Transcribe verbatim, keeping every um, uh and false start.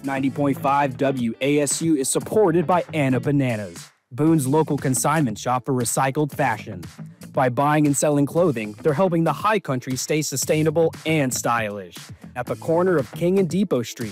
ninety point five W A S U is supported by Anna Bananas, Boone's local consignment shop for recycled fashion. By buying and selling clothing, they're helping the high country stay sustainable and stylish. At the corner of King and Depot Street,